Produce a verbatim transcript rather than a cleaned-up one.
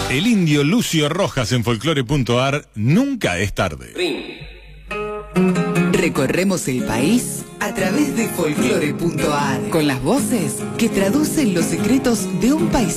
El indio Lucio Rojas en folclore punto ar, nunca es tarde. Recorremos el país a través de folclore punto ar, con las voces que traducen los secretos de un país.